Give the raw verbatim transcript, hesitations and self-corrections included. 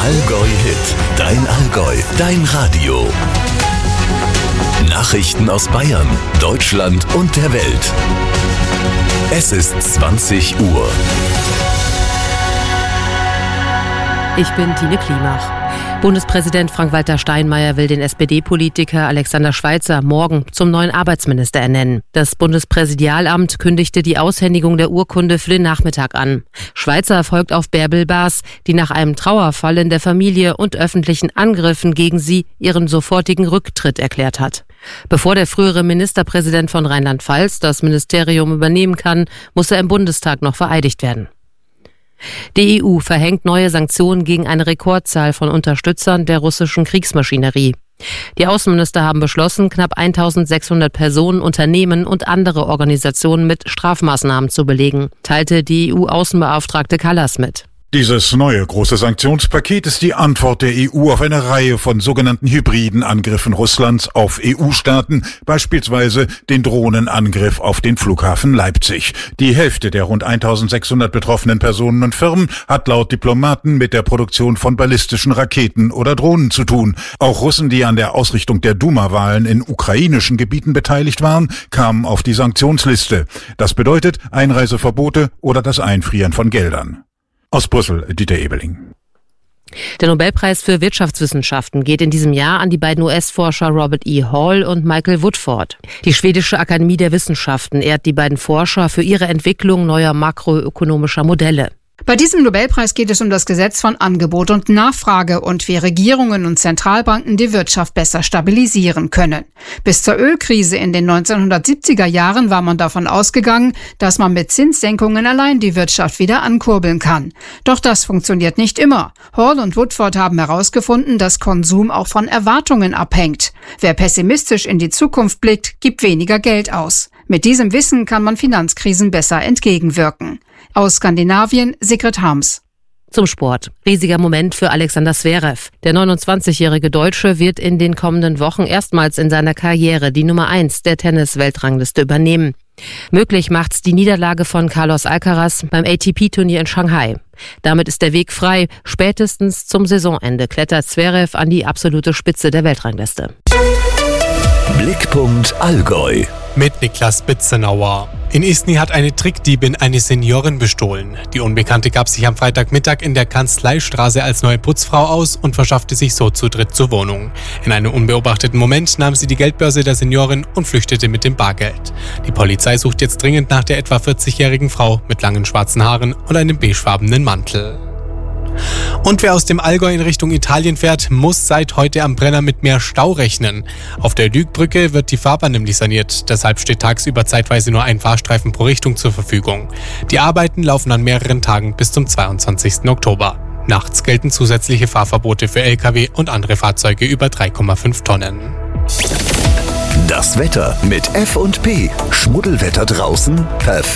Allgäu Hit, dein Allgäu, dein Radio. Nachrichten aus Bayern, Deutschland und der Welt. Es ist zwanzig Uhr. Ich bin Tine Klimach. Bundespräsident Frank-Walter Steinmeier will den S P D-Politiker Alexander Schweitzer morgen zum neuen Arbeitsminister ernennen. Das Bundespräsidialamt kündigte die Aushändigung der Urkunde für den Nachmittag an. Schweitzer folgt auf Bärbel Baas, die nach einem Trauerfall in der Familie und öffentlichen Angriffen gegen sie ihren sofortigen Rücktritt erklärt hat. Bevor der frühere Ministerpräsident von Rheinland-Pfalz das Ministerium übernehmen kann, muss er im Bundestag noch vereidigt werden. Die E U verhängt neue Sanktionen gegen eine Rekordzahl von Unterstützern der russischen Kriegsmaschinerie. Die Außenminister haben beschlossen, knapp eintausendsechshundert Personen, Unternehmen und andere Organisationen mit Strafmaßnahmen zu belegen, teilte die E U-Außenbeauftragte Kallas mit. Dieses neue große Sanktionspaket ist die Antwort der E U auf eine Reihe von sogenannten hybriden Angriffen Russlands auf E U-Staaten, beispielsweise den Drohnenangriff auf den Flughafen Leipzig. Die Hälfte der rund eintausendsechshundert betroffenen Personen und Firmen hat laut Diplomaten mit der Produktion von ballistischen Raketen oder Drohnen zu tun. Auch Russen, die an der Ausrichtung der Duma-Wahlen in ukrainischen Gebieten beteiligt waren, kamen auf die Sanktionsliste. Das bedeutet Einreiseverbote oder das Einfrieren von Geldern. Aus Brüssel, Dieter Ebeling. Der Nobelpreis für Wirtschaftswissenschaften geht in diesem Jahr an die beiden U S-Forscher Robert E. Hall und Michael Woodford. Die schwedische Akademie der Wissenschaften ehrt die beiden Forscher für ihre Entwicklung neuer makroökonomischer Modelle. Bei diesem Nobelpreis geht es um das Gesetz von Angebot und Nachfrage und wie Regierungen und Zentralbanken die Wirtschaft besser stabilisieren können. Bis zur Ölkrise in den neunzehnhundertsiebziger Jahren war man davon ausgegangen, dass man mit Zinssenkungen allein die Wirtschaft wieder ankurbeln kann. Doch das funktioniert nicht immer. Hall und Woodford haben herausgefunden, dass Konsum auch von Erwartungen abhängt. Wer pessimistisch in die Zukunft blickt, gibt weniger Geld aus. Mit diesem Wissen kann man Finanzkrisen besser entgegenwirken. Aus Skandinavien, Sigrid Harms. Zum Sport. Riesiger Moment für Alexander Zverev. Der neunundzwanzigjährige Deutsche wird in den kommenden Wochen erstmals in seiner Karriere die Nummer eins der Tennis-Weltrangliste übernehmen. Möglich macht's die Niederlage von Carlos Alcaraz beim A T P-Turnier in Shanghai. Damit ist der Weg frei. Spätestens zum Saisonende klettert Zverev an die absolute Spitze der Weltrangliste. Blickpunkt Allgäu. Mit Niklas Bitzenauer. In Isny hat eine Trickdiebin eine Seniorin bestohlen. Die Unbekannte gab sich am Freitagmittag in der Kanzleistraße als neue Putzfrau aus und verschaffte sich so Zutritt zur Wohnung. In einem unbeobachteten Moment nahm sie die Geldbörse der Seniorin und flüchtete mit dem Bargeld. Die Polizei sucht jetzt dringend nach der etwa vierzigjährigen Frau mit langen schwarzen Haaren und einem beigefarbenen Mantel. Und wer aus dem Allgäu in Richtung Italien fährt, muss seit heute am Brenner mit mehr Stau rechnen. Auf der Lügbrücke wird die Fahrbahn nämlich saniert, deshalb steht tagsüber zeitweise nur ein Fahrstreifen pro Richtung zur Verfügung. Die Arbeiten laufen an mehreren Tagen bis zum zweiundzwanzigsten Oktober. Nachts gelten zusätzliche Fahrverbote für L K W und andere Fahrzeuge über drei Komma fünf Tonnen. Das Wetter mit F und P. Schmuddelwetter draußen? Perfekt.